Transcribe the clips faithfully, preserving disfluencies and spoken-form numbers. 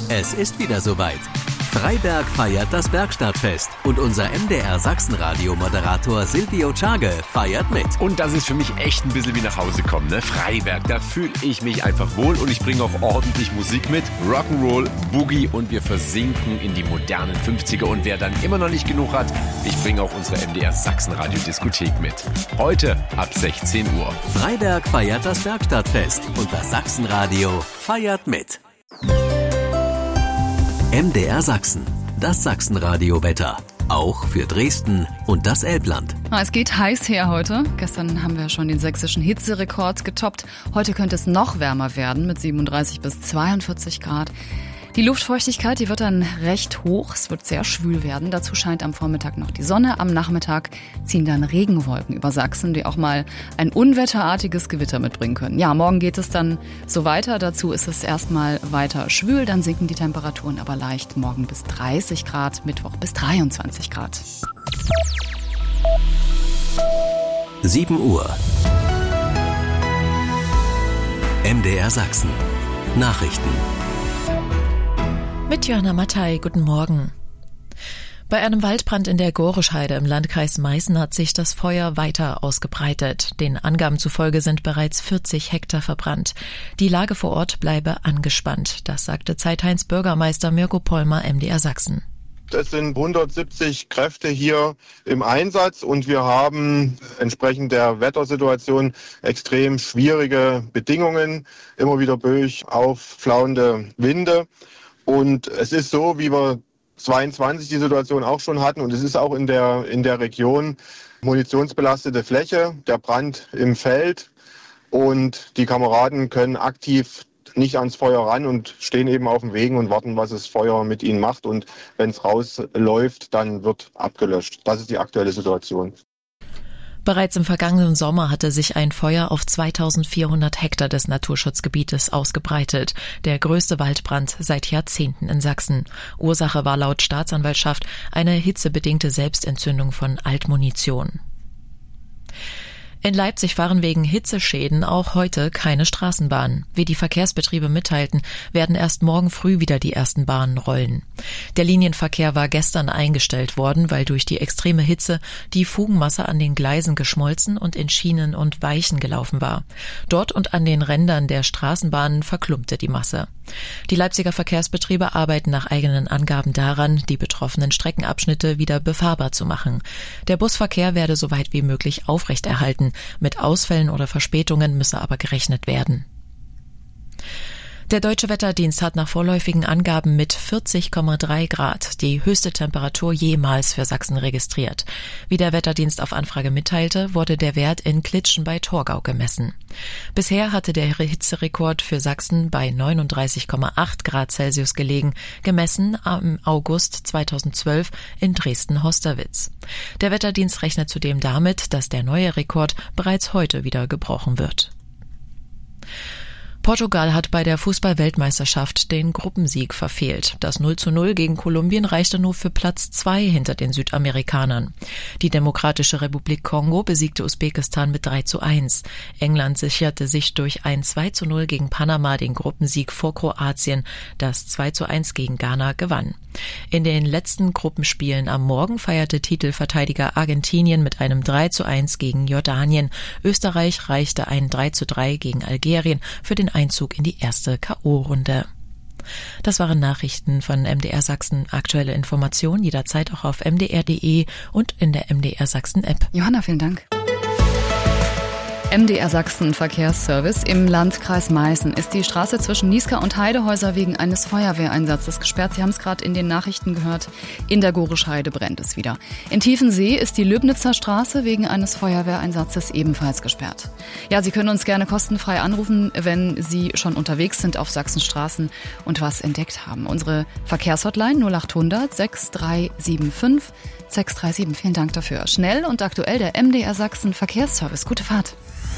Es ist wieder soweit. Freiberg feiert das Bergstadtfest und unser M D R Sachsenradio-Moderator Silvio Czage feiert mit. Und das ist für mich echt ein bisschen wie nach Hause kommen, ne? Freiberg, da fühle ich mich einfach wohl und ich bringe auch ordentlich Musik mit. Rock'n'Roll, Boogie und wir versinken in die modernen fünfziger. Und wer dann immer noch nicht genug hat, ich bringe auch unsere M D R Sachsenradio-Diskothek mit. Heute ab sechzehn Uhr. Freiberg feiert das Bergstadtfest und das Sachsenradio feiert mit. M D R Sachsen, das Sachsenradio-Wetter. Auch für Dresden und das Elbland. Es geht heiß her heute. Gestern haben wir schon den sächsischen Hitzerekord getoppt. Heute könnte es noch wärmer werden mit siebenunddreißig bis zweiundvierzig Grad. Die Luftfeuchtigkeit, die wird dann recht hoch. Es wird sehr schwül werden. Dazu scheint am Vormittag noch die Sonne. Am Nachmittag ziehen dann Regenwolken über Sachsen, die auch mal ein unwetterartiges Gewitter mitbringen können. Ja, morgen geht es dann so weiter. Dazu ist es erstmal weiter schwül. Dann sinken die Temperaturen aber leicht. Morgen bis dreißig Grad, Mittwoch bis dreiundzwanzig Grad. sieben Uhr. M D R Sachsen. Nachrichten. Mit Johanna Mattei, guten Morgen. Bei einem Waldbrand in der Gorischheide im Landkreis Meißen hat sich das Feuer weiter ausgebreitet. Den Angaben zufolge sind bereits vierzig Hektar verbrannt. Die Lage vor Ort bleibe angespannt. Das sagte Zeithains Bürgermeister Mirko Pollmer, M D R Sachsen. Es sind hundertsiebzig Kräfte hier im Einsatz und wir haben entsprechend der Wettersituation extrem schwierige Bedingungen. Immer wieder böig aufflauende Winde. Und es ist so, wie wir zweiundzwanzig die Situation auch schon hatten. Und es ist auch in der, in der Region munitionsbelastete Fläche, der Brand im Feld. Und die Kameraden können aktiv nicht ans Feuer ran und stehen eben auf dem Wegen und warten, was das Feuer mit ihnen macht. Und wenn es rausläuft, dann wird abgelöscht. Das ist die aktuelle Situation. Bereits im vergangenen Sommer hatte sich ein Feuer auf zweitausendvierhundert Hektar des Naturschutzgebietes ausgebreitet. Der größte Waldbrand seit Jahrzehnten in Sachsen. Ursache war laut Staatsanwaltschaft eine hitzebedingte Selbstentzündung von Altmunition. In Leipzig fahren wegen Hitzeschäden auch heute keine Straßenbahnen. Wie die Verkehrsbetriebe mitteilten, werden erst morgen früh wieder die ersten Bahnen rollen. Der Linienverkehr war gestern eingestellt worden, weil durch die extreme Hitze die Fugenmasse an den Gleisen geschmolzen und in Schienen und Weichen gelaufen war. Dort und an den Rändern der Straßenbahnen verklumpte die Masse. Die Leipziger Verkehrsbetriebe arbeiten nach eigenen Angaben daran, die betroffenen Streckenabschnitte wieder befahrbar zu machen. Der Busverkehr werde so weit wie möglich aufrechterhalten. Mit Ausfällen oder Verspätungen müsse aber gerechnet werden. Der Deutsche Wetterdienst hat nach vorläufigen Angaben mit vierzig Komma drei Grad die höchste Temperatur jemals für Sachsen registriert. Wie der Wetterdienst auf Anfrage mitteilte, wurde der Wert in Klitschen bei Torgau gemessen. Bisher hatte der Hitzerekord für Sachsen bei neununddreißig Komma acht Grad Celsius gelegen, gemessen am August zweitausendzwölf in Dresden-Hosterwitz. Der Wetterdienst rechnet zudem damit, dass der neue Rekord bereits heute wieder gebrochen wird. Portugal hat bei der Fußball-Weltmeisterschaft den Gruppensieg verfehlt. Das null zu null gegen Kolumbien reichte nur für Platz zwei hinter den Südamerikanern. Die Demokratische Republik Kongo besiegte Usbekistan mit drei zu eins. England sicherte sich durch ein zwei zu null gegen Panama den Gruppensieg vor Kroatien, das zwei zu eins gegen Ghana gewann. In den letzten Gruppenspielen am Morgen feierte Titelverteidiger Argentinien mit einem drei zu eins gegen Jordanien. Österreich reichte ein drei zu drei gegen Algerien für den Einzug in die erste K O-Runde. Das waren Nachrichten von M D R Sachsen. Aktuelle Informationen jederzeit auch auf m d r punkt d e und in der M D R Sachsen App. Johanna, vielen Dank. M D R Sachsen Verkehrsservice. Im Landkreis Meißen ist die Straße zwischen Niesca und Heidehäuser wegen eines Feuerwehreinsatzes gesperrt. Sie haben es gerade in den Nachrichten gehört. In der Gorischheide brennt es wieder. In Tiefensee ist die Löbnitzer Straße wegen eines Feuerwehreinsatzes ebenfalls gesperrt. Ja, Sie können uns gerne kostenfrei anrufen, wenn Sie schon unterwegs sind auf Sachsens Straßen und was entdeckt haben. Unsere Verkehrshotline null achthundert sechs drei sieben fünf sechs drei sieben. Vielen Dank dafür. Schnell und aktuell der M D R Sachsen Verkehrsservice. Gute Fahrt.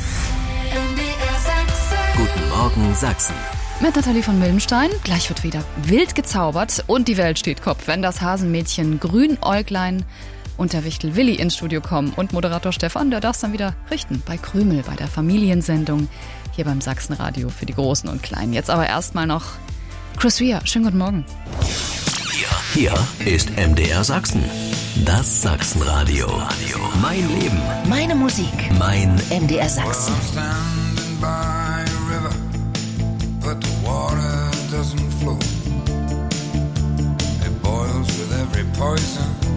Guten Morgen Sachsen. Mit Nathalie von Mildenstein. Gleich wird wieder wild gezaubert und die Welt steht Kopf, wenn das Hasenmädchen Grünäuglein und der Wichtel Willi ins Studio kommen. Und Moderator Stefan, der darf es dann wieder richten bei Krümel, bei der Familiensendung hier beim Sachsenradio für die Großen und Kleinen. Jetzt aber erstmal noch Chris Rea, schönen guten Morgen. Hier ist M D R Sachsen. Das Sachsenradio. Mein Leben. Meine Musik. Mein M D R Sachsen. Poison